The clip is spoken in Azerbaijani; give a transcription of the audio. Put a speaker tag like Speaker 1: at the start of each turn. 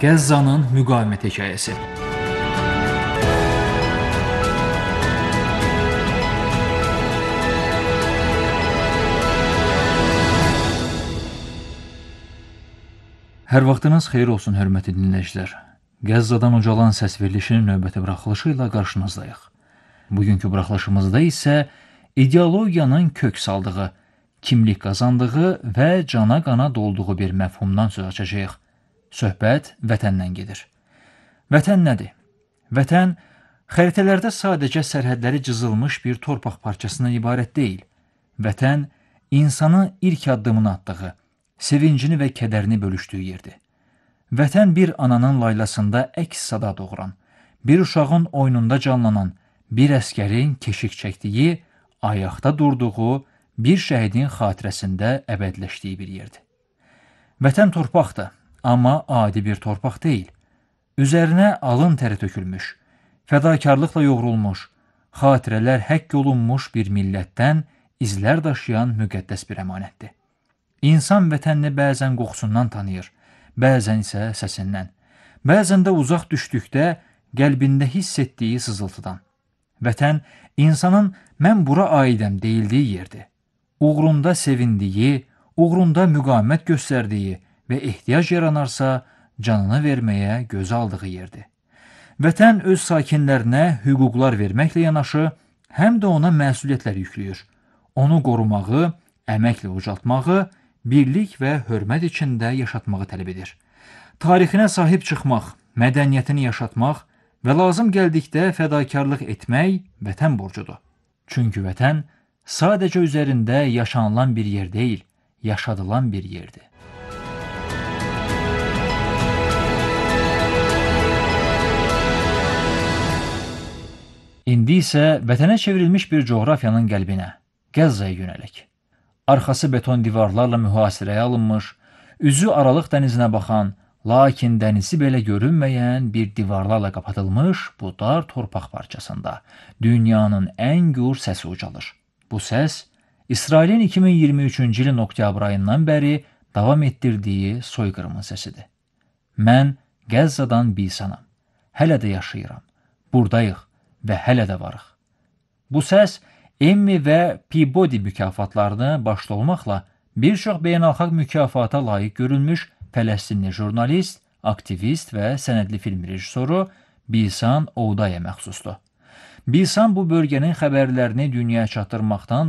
Speaker 1: Qəzzanın müqavimət hekayəsi. Hər vaxtınız xeyir olsun, hörmətli dinləyicilər. Qəzzadan ucalan səs verilişinin növbəti buraxılışı ilə qarşınızdayıq. Bugünkü buraxılışımızda isə ideologiyanın kök saldığı, kimlik qazandığı və cana qana dolduğu bir məfhumdan söz açacağıq. Söhbət vətəndən gedir. Vətən nədir? Vətən, xəritələrdə sadəcə sərhədləri cızılmış bir torpaq parçasından ibarət deyil. Vətən, insanı ilk addımını atdığı, sevincini və kədərini bölüşdüyü yerdir. Vətən bir ananın laylasında əks sada doğuran, bir uşağın oyununda canlanan, bir əskərin keşik çəkdiyi, ayaqda durduğu, bir şəhidin xatirəsində əbədləşdiyi bir yerdir. Vətən torpaqdır, amma adi bir torpaq deyil. Üzərinə alın təri tökülmüş, fədakarlıqla yoğrulmuş, xatirələr həkk olunmuş bir millətdən izlər daşıyan müqəddəs bir əmanətdir. İnsan vətənini bəzən qoxusundan tanıyır, bəzən isə səsindən, bəzən də uzaq düşdükdə qəlbində hiss etdiyi sızıltıdan. Vətən, insanın mən bura aidəm deyildiyi yerdir. Uğrunda sevindiyi, uğrunda müqavimət göstərdiyi və ehtiyac yaranarsa canını verməyə göz aldığı yerdir. Vətən öz sakinlərinə hüquqlar verməklə yanaşı, həm də ona məsuliyyətlər yüklüyür. Onu qorumağı, əməklə ucaltmağı, birlik və hörmət içində yaşatmağı tələb edir. Tarixinə sahib çıxmaq, mədəniyyətini yaşatmaq və lazım gəldikdə fədakarlıq etmək vətən borcudur. Çünki vətən sadəcə üzərində yaşanılan bir yer deyil, yaşadılan bir yerdir. İndi isə vətənə çevrilmiş bir coğrafiyanın qəlbinə, Qəzzaya yönəlik. Arxası beton divarlarla mühasirəyə alınmış, üzü Aralıq dənizinə baxan, lakin dənizi belə görünməyən bir divarlarla qapatılmış bu dar torpaq parçasında dünyanın ən gur səsi ucalır. Bu səs, İsrailin 2023-cü ilin oktyabr ayından bəri davam etdirdiyi soyqırımın səsidir. Mən Qəzzadan Bisanam, hələ də yaşayıram, buradayıq və hələ də varıq. Bu səs, Emmy və Peabody mükafatlarını başda olmaqla bir çox beynəlxalq mükafata layiq görülmüş Fələstinli jurnalist, aktivist və sənədli film rejissoru Bisan Oudaya məxsusdur. Bisan bu bölgənin xəbərlərini dünyaya çatdırmaqdan